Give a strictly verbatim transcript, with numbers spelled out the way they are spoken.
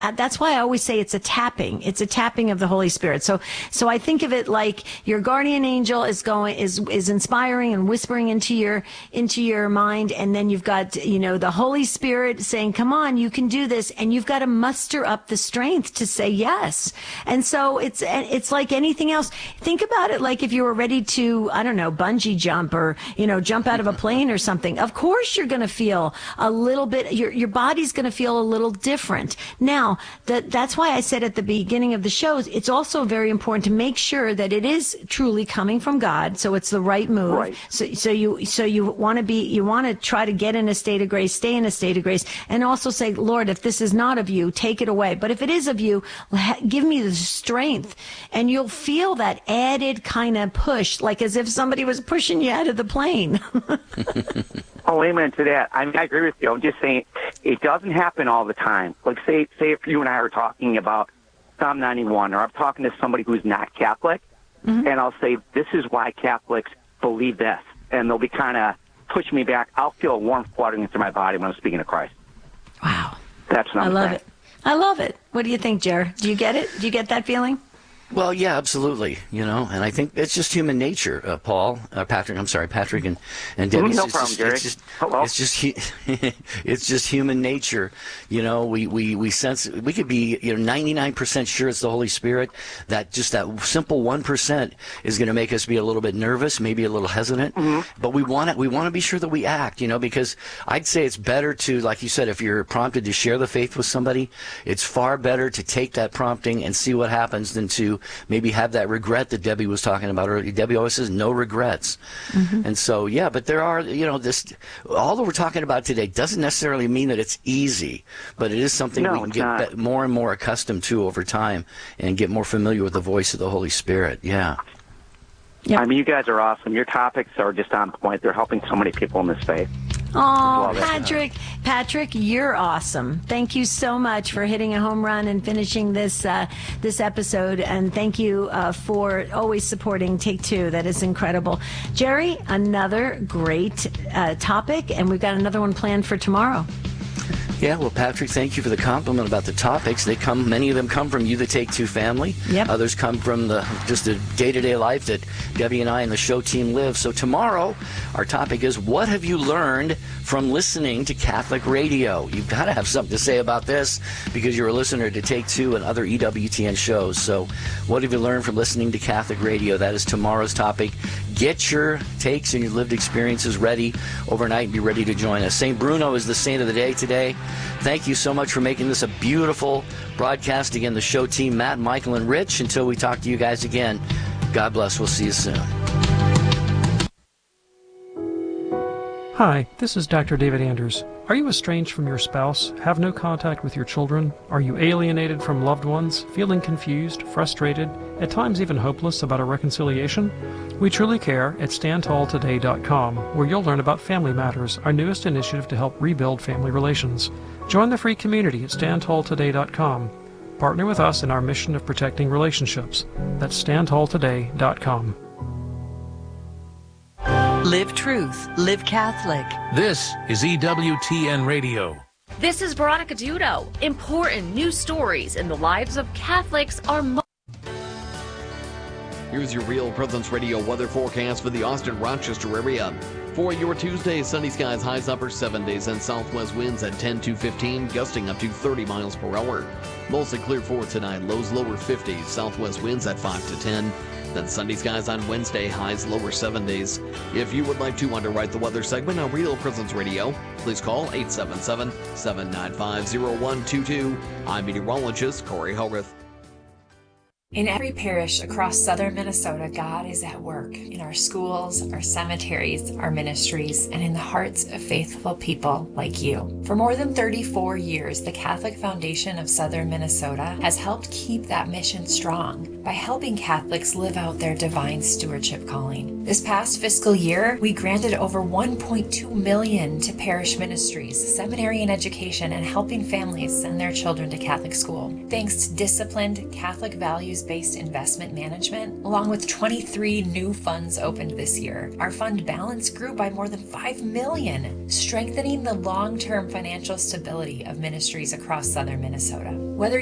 Uh, that's why I always say it's a tapping. It's a tapping of the Holy Spirit. So, so I think of it like your guardian angel is going, is, is inspiring and whispering into your, into your mind. And then you've got, you know, the Holy Spirit saying, come on, you can do this. And you've got to muster up the strength to say yes. And so it's, it's like anything else. Think about it like if you were ready to, I don't know, bungee jump or, you know, jump out of a plane or something. Of course you're going to feel a little bit, your, your body's going to feel a little different. Now, That, that's why I said at the beginning of the shows, it's also very important to make sure that it is truly coming from God. So it's the right move. Right. So, so you, so you want to be, you want to try to get in a state of grace, stay in a state of grace, and also say, Lord, if this is not of you, take it away. But if it is of you, give me the strength. And you'll feel that added kind of push, like as if somebody was pushing you out of the plane. Oh, amen to that. I mean, I agree with you. I'm just saying it doesn't happen all the time. Like, say, say if you and I are talking about Psalm ninety-one, or I'm talking to somebody who's not Catholic, mm-hmm. and I'll say, this is why Catholics believe this, and they'll be kind of pushing me back. I'll feel a warm fluttering through my body when I'm speaking to Christ. Wow. That's what I'm I love saying. it. I love it. What do you think, Jer? Do you get it? Do you get that feeling? Well, yeah, absolutely. You know, and I think it's just human nature, uh, Paul, uh, Patrick. I'm sorry, Patrick and and Debbie. No it's problem, just, Jerry. It's just, Hello. it's just hu- it's just human nature. You know, we, we, we sense we could be you know ninety-nine percent sure it's the Holy Spirit. That just that simple one percent is going to make us be a little bit nervous, maybe a little hesitant. Mm-hmm. But we want it. We want to be sure that we act. You know, because I'd say it's better to, like you said, if you're prompted to share the faith with somebody, it's far better to take that prompting and see what happens than to maybe have that regret that Debbie was talking about earlier. Debbie always says no regrets. Mm-hmm. And so, yeah, but there are, you know, this, all that we're talking about today doesn't necessarily mean that it's easy, but it is something no, we can get be- more and more accustomed to over time and get more familiar with the voice of the Holy Spirit. Yeah. Yep. I mean, you guys are awesome. Your topics are just on point. They're helping so many people in this faith. Oh, Patrick, Patrick, you're awesome. Thank you so much for hitting a home run and finishing this uh, this episode. And thank you uh, for always supporting Take Two. That is incredible. Jerry, another great uh, topic, and we've got another one planned for tomorrow. Yeah, well, Patrick, thank you for the compliment about the topics. They come, many of them come from You the Take Two family. Yep. Others come from the just the day-to-day life that Debbie and I and the show team live. So tomorrow, our topic is, what have you learned from listening to Catholic radio? You've got to have something to say about this because you're a listener to Take Two and other E W T N shows. So what have you learned from listening to Catholic radio? That is tomorrow's topic. Get your takes and your lived experiences ready overnight and be ready to join us. Saint Bruno is the saint of the day today. Thank you so much for making this a beautiful broadcast. Again, the show team, Matt, Michael, and Rich. Until we talk to you guys again, God bless. We'll see you soon. Hi, this is Doctor David Anders. Are you estranged from your spouse, have no contact with your children? Are you alienated from loved ones, feeling confused, frustrated, at times even hopeless about a reconciliation? We truly care at stand tall today dot com, where you'll learn about Family Matters, our newest initiative to help rebuild family relations. Join the free community at stand tall today dot com. Partner with us in our mission of protecting relationships. That's stand tall today dot com. Live truth. Live Catholic. This is E W T N Radio. This is Veronica Dudo. Important news stories in the lives of Catholics are mo- Here's your Real Presence Radio weather forecast for the Austin-Rochester area. For your Tuesday, sunny skies, highs upper seventies, and southwest winds at ten to fifteen, gusting up to thirty miles per hour. Mostly clear for tonight, lows lower fifties, southwest winds at five to ten. Then sunny skies on Wednesday, highs lower seventies. If you would like to underwrite the weather segment on Real Presence Radio, please call eight seven seven, seven nine five, zero one two two. I'm meteorologist Corey Hellrith. In every parish across southern Minnesota, God is at work in our schools, our cemeteries, our ministries, and in the hearts of faithful people like you. For more than thirty-four years, the Catholic Foundation of Southern Minnesota has helped keep that mission strong by helping Catholics live out their divine stewardship calling. This past fiscal year, we granted over one point two million dollars to parish ministries, seminary and education, and helping families send their children to Catholic school. Thanks to disciplined Catholic values values-based investment management, along with twenty-three new funds opened this year. Our fund balance grew by more than five million dollars, strengthening the long-term financial stability of ministries across southern Minnesota. Whether